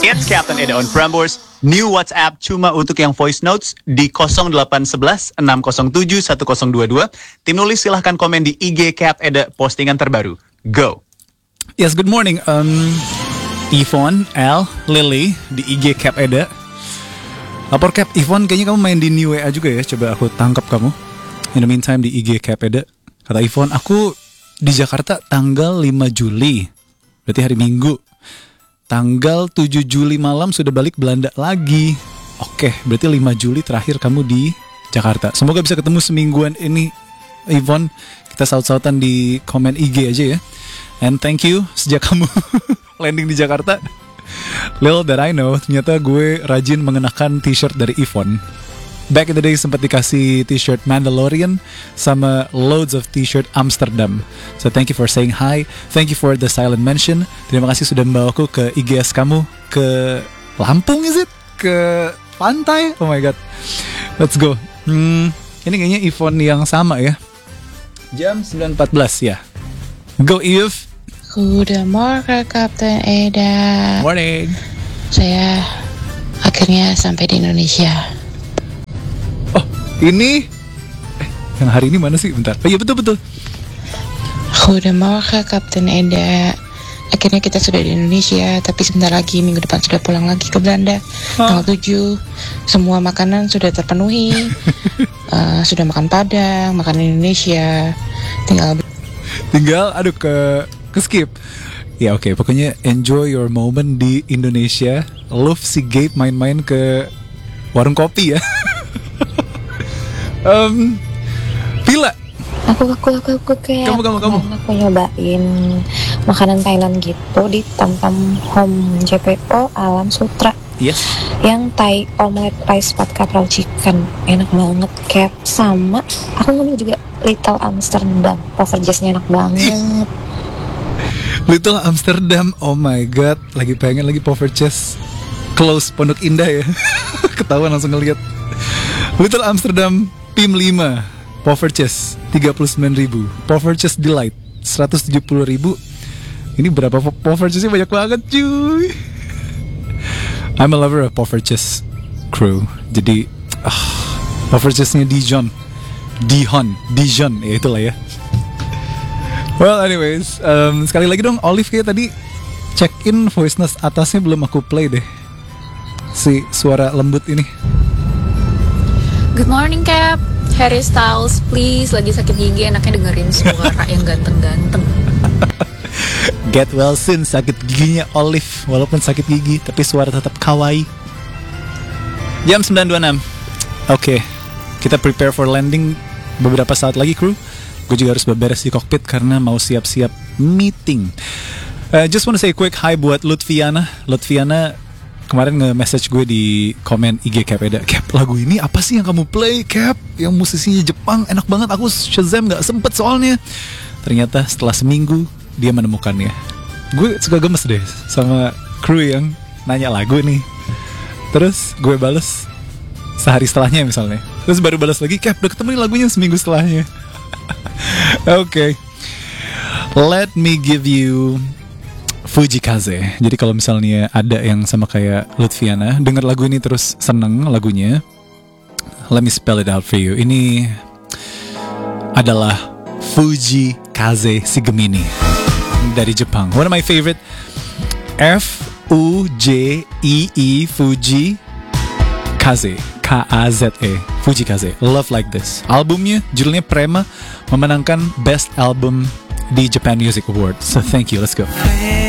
It's Captain Eda on Prambors. New WhatsApp cuma untuk yang voice notes di 0811 607 1022. Tim nulis silahkan komen di IG Cap Eda postingan terbaru. Go. Yes, good morning. Yvonne, Al, Lily di IG Cap Eda. Lapor Cap, Yvonne kayaknya kamu main di New WA juga ya. Coba aku tangkap kamu. In the meantime di IG Cap Eda. Kata Yvonne, aku di Jakarta tanggal 5 Juli. Berarti hari Minggu. Tanggal 7 Juli malam sudah balik Belanda lagi. Oke, berarti 5 Juli terakhir kamu di Jakarta. Semoga bisa ketemu semingguan ini, Yvonne. Kita saut-sautan di komen IG aja ya. And thank you sejak kamu landing di Jakarta. Little that I know, ternyata gue rajin mengenakan t-shirt dari Yvonne. Back in the day sempat dikasih t-shirt Mandalorian sama loads of t-shirt Amsterdam. So thank you for saying hi. Thank you for the silent mention. Terima kasih sudah membawaku ke IGS kamu ke Lampung, is it? Ke pantai? Oh my god. Let's go. Ini kayaknya Yvonne yang sama ya. Jam 9.14 ya. Go Yves. Goedemorgen Kapten Eda. Morning. Saya akhirnya sampai di Indonesia. Ini yang hari ini mana sih? Bentar. Oh iya betul. Goedemorgen Kapten Eda. Akhirnya kita sudah di Indonesia, tapi sebentar lagi minggu depan sudah pulang lagi ke Belanda. Tanggal 7 semua makanan sudah terpenuhi. Sudah makan Padang, makan Indonesia. Tinggal aduh ke skip. Ya oke, pokoknya enjoy your moment di Indonesia. Love si Gabe main-main ke warung kopi ya. Pila. Aku kayak kamu. Aku nyobain makanan Thailand gitu di Tam Home JPO Alam Sutra. Yes. Yang Thai omelette rice pat kapral chicken enak banget. Cap sama aku ngambil juga Little Amsterdam. Poverjessnya enak banget. Little Amsterdam, oh my god, lagi pengen lagi Poverchess close Pondok Indah ya. Ketahuan langsung ngeliat. Little Amsterdam PIM 5 Poverchess 39.000, Poverchess Delight 170.000. Ini berapa Poverchessnya? Banyak banget cuy. I'm a lover of Poverchess crew. Jadi Poverchessnya Dijon ya itulah ya. Well anyways, sekali lagi dong Olive kayak tadi check in voice note atasnya belum aku play deh. Si suara lembut ini. Good morning Cap, Harry Styles please. Lagi sakit gigi enaknya dengerin suara yang ganteng-ganteng. Get well soon sakit giginya Olive. Walaupun sakit gigi tapi suara tetap kawaii. Jam 9.26. Oke, kita prepare for landing beberapa saat lagi kru. Gue juga harus beberes di kokpit karena mau siap-siap meeting. Just wanna say quick hi buat Lutfiana kemarin nge-message gue di komen IG Cap Eda. Cap, lagu ini apa sih yang kamu play Cap? Yang musisinya Jepang enak banget. Aku Shazam gak sempet soalnya. Ternyata setelah seminggu dia menemukannya. Gue suka gemes deh sama kru yang nanya lagu nih. Terus gue bales sehari setelahnya misalnya. Terus baru balas lagi, Cap udah ketemu nih lagunya seminggu setelahnya. Oke. Let me give you Fujikaze. Jadi kalau misalnya ada yang sama kayak Lutfiana denger lagu ini terus seneng lagunya, let me spell it out for you. Ini adalah Fujikaze Shigemini dari Jepang. One of my favorite. F-U-J-E-E Fuji Kaze, K-A-Z-E, Fujikaze. Love Like This. Albumnya judulnya Prema, memenangkan Best Album di Japan Music Awards. So thank you, let's go.